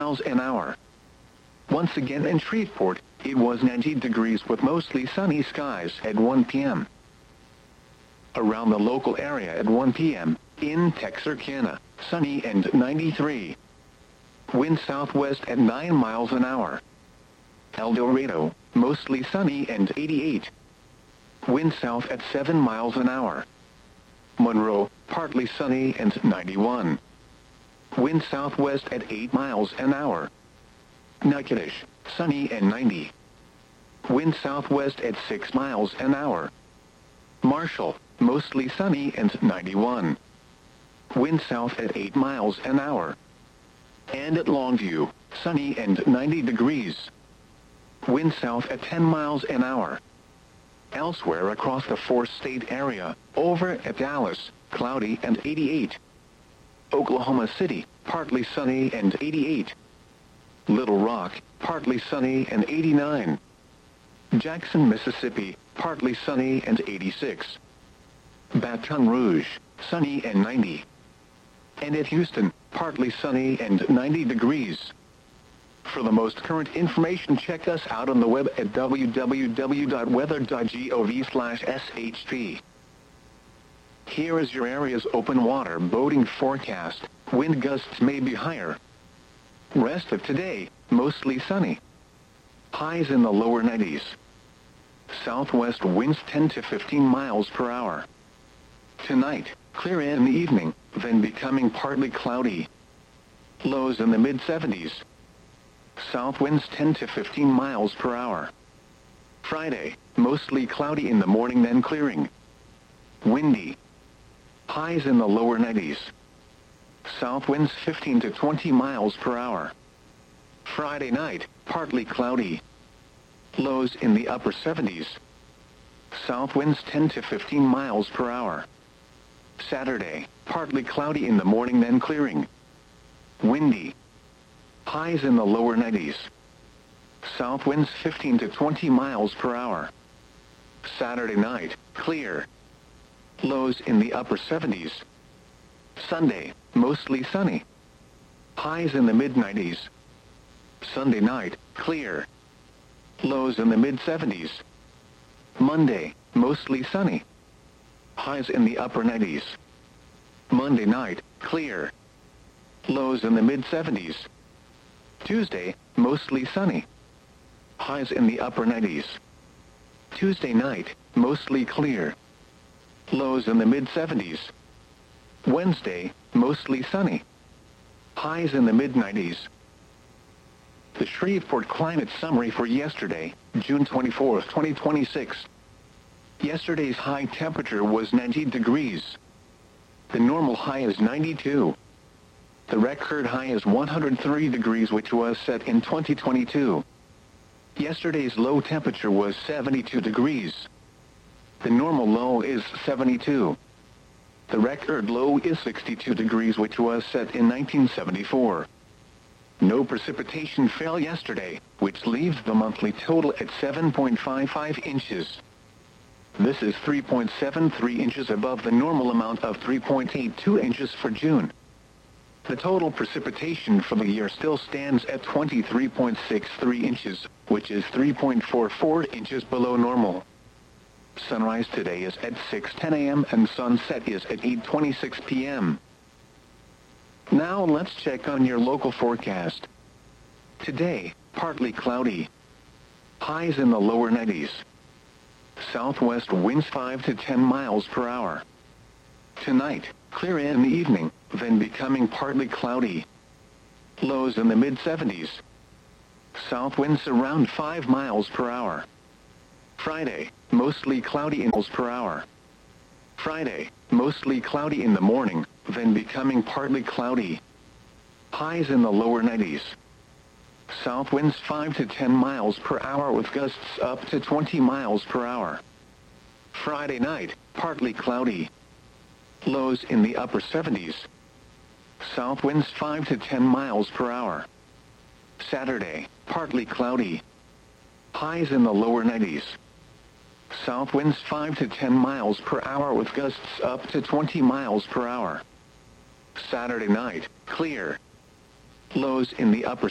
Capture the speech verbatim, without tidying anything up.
miles an hour. Once again in Shreveport, it was ninety degrees with mostly sunny skies at one p m Around the local area at one p m, in Texarkana, sunny and ninety-three. Wind southwest at nine miles an hour. El Dorado, mostly sunny and eighty-eight. Wind south at seven miles an hour. Monroe, partly sunny and ninety-one. Wind southwest at eight miles an hour. Natchitoches, sunny and ninety. Wind southwest at six miles an hour. Marshall, mostly sunny and ninety-one. Wind south at eight miles an hour. And at Longview, sunny and ninety degrees. Wind south at ten miles an hour. Elsewhere across the four-state area, over at Dallas, cloudy and eighty-eight. Oklahoma City, partly sunny and eighty-eight. Little Rock, partly sunny and eighty-nine. Jackson, Mississippi, partly sunny and eighty-six. Baton Rouge, sunny and ninety. And at Houston, partly sunny and ninety degrees. For the most current information, check us out on the web at w w w dot weather dot gov slash s h p. Here is your area's open water boating forecast. Wind gusts may be higher. Rest of today, mostly sunny. Highs in the lower nineties. Southwest winds ten to fifteen miles per hour. Tonight, clear in the evening, then becoming partly cloudy. Lows in the mid seventies. South winds ten to fifteen miles per hour. Friday, mostly cloudy in the morning, then clearing. Windy. Highs in the lower nineties. South winds fifteen to twenty miles per hour. Friday night, partly cloudy. Lows in the upper seventies. South winds ten to fifteen miles per hour. Saturday, partly cloudy in the morning, then clearing. Windy. Highs in the lower nineties. South winds fifteen to twenty miles per hour. Saturday night, clear. Lows in the upper seventies. Sunday, mostly sunny. Highs in the mid nineties. Sunday night, clear. Lows in the mid seventies. Monday, mostly sunny. Highs in the upper nineties. Monday night, clear. Lows in the mid seventies. Tuesday, mostly sunny. Highs in the upper nineties. Tuesday night, mostly clear. Lows in the mid seventies. Wednesday, mostly sunny. Highs in the mid nineties. The Shreveport Climate Summary for yesterday, June twenty-fourth, twenty twenty-six. Yesterday's high temperature was ninety degrees. The normal high is ninety-two. The record high is one hundred three degrees, which was set in twenty twenty-two. Yesterday's low temperature was seventy-two degrees. The normal low is seventy-two. The record low is sixty-two degrees, which was set in nineteen seventy-four. No precipitation fell yesterday, which leaves the monthly total at seven point five five inches. This is three point seven three inches above the normal amount of three point eight two inches for June. The total precipitation for the year still stands at twenty-three point six three inches, which is three point four four inches below normal. Sunrise today is at six ten a m and sunset is at eight twenty-six p m Now let's check on your local forecast. Today, partly cloudy. Highs in the lower nineties. Southwest winds five to ten miles per hour. Tonight, clear in the evening, then becoming partly cloudy. Lows in the mid seventies. South winds around five miles per hour. Friday, mostly cloudy in miles per hour. Friday, mostly cloudy in the morning, then becoming partly cloudy. Highs in the lower nineties. South winds five to ten miles per hour with gusts up to twenty miles per hour. Friday night, partly cloudy. Lows in the upper seventies. South winds five to ten miles per hour. Saturday, partly cloudy. Highs in the lower nineties. South winds five to ten miles per hour with gusts up to twenty miles per hour. Saturday night, clear. Lows in the upper